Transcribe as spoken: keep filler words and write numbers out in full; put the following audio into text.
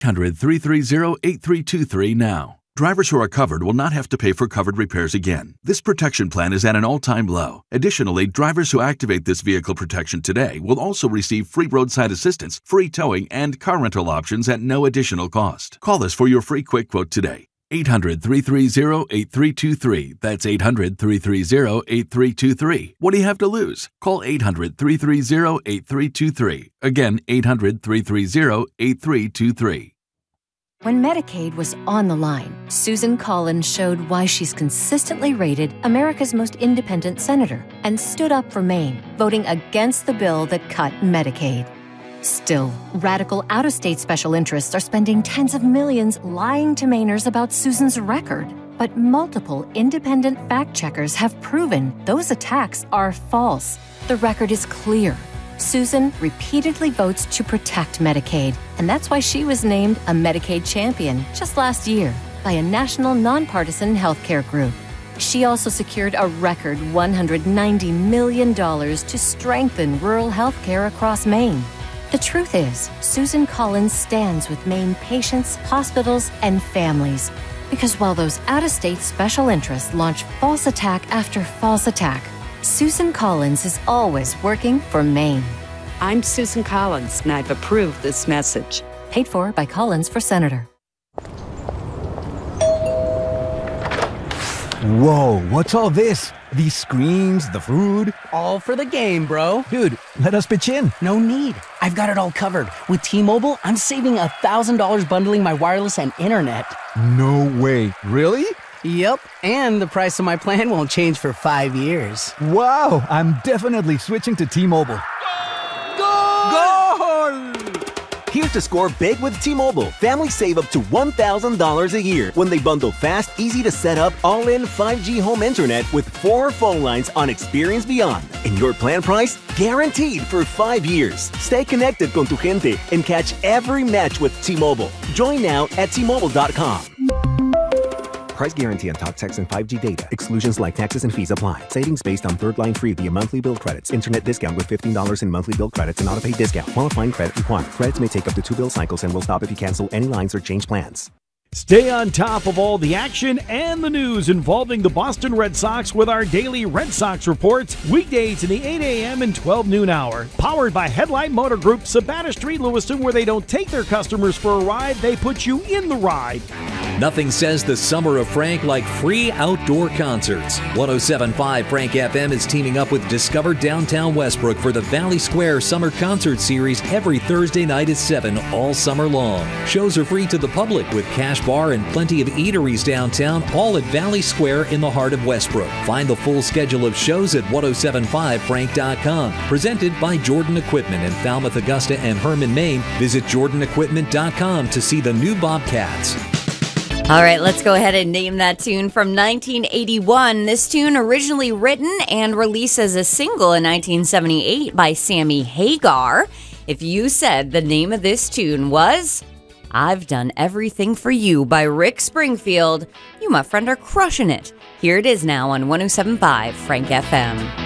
eight hundred, three three zero, eight three two three now. Drivers who are covered will not have to pay for covered repairs again. This protection plan is at an all-time low. Additionally, drivers who activate this vehicle protection today will also receive free roadside assistance, free towing, and car rental options at no additional cost. Call us for your free quick quote today. eight hundred, three three zero, eight three two three. That's eight hundred, three three zero, eight three two three. What do you have to lose? Call eight hundred, three three zero, eight three two three. Again, eight hundred, three three zero, eight three two three. When Medicaid was on the line, Susan Collins showed why she's consistently rated America's most independent senator and stood up for Maine, voting against the bill that cut Medicaid. Still, radical out-of-state special interests are spending tens of millions lying to Mainers about Susan's record. But multiple independent fact-checkers have proven those attacks are false. The record is clear. Susan repeatedly votes to protect Medicaid, and that's why she was named a Medicaid champion just last year by a national nonpartisan healthcare group. She also secured a record one hundred ninety million dollars to strengthen rural healthcare across Maine. The truth is, Susan Collins stands with Maine patients, hospitals, and families. Because while those out-of-state special interests launch false attack after false attack, Susan Collins is always working for Maine. I'm Susan Collins, and I've approved this message. Paid for by Collins for Senator. Whoa, what's all this? These screens, the food? All for the game, bro. Dude, let us pitch in. No need. I've got it all covered. With T-Mobile, I'm saving one thousand dollars bundling my wireless and internet. No way. Really? Yep, and the price of my plan won't change for five years. Wow, I'm definitely switching to T-Mobile. Goal! Here's to score big with T-Mobile. Families save up to one thousand dollars a year when they bundle fast, easy-to-set-up, all-in five G home internet with four phone lines on Experience Beyond. And your plan price? Guaranteed for five years. Stay connected con tu gente and catch every match with T-Mobile. Join now at T Mobile dot com. Price guarantee on talk, text, and five G data. Exclusions like taxes and fees apply. Savings based on third line free via monthly bill credits. Internet discount with fifteen dollars in monthly bill credits and auto-pay discount. Qualifying credit required. Credits may take up to two bill cycles and will stop if you cancel any lines or change plans. Stay on top of all the action and the news involving the Boston Red Sox with our daily Red Sox reports, weekdays in the eight a.m. and twelve noon hour. Powered by Headlight Motor Group, Savannah Street, Lewiston, where they don't take their customers for a ride, they put you in the ride. Nothing says the summer of Frank like free outdoor concerts. one oh seven point five Frank F M is teaming up with Discover Downtown Westbrook for the Valley Square Summer Concert Series every Thursday night at seven all summer long. Shows are free to the public with cash bar and plenty of eateries downtown, all at Valley Square in the heart of Westbrook. Find the full schedule of shows at ten seventy-five frank dot com. Presented by Jordan Equipment in Falmouth, Augusta, and Herman, Maine. Visit jordan equipment dot com to see the new Bobcats. All right, let's go ahead and name that tune from nineteen eighty-one. This tune originally written and released as a single in nineteen seventy-eight by Sammy Hagar. If you said the name of this tune was I've Done Everything for You by Rick Springfield, you, my friend, are crushing it. Here it is now on one oh seven point five Frank F M.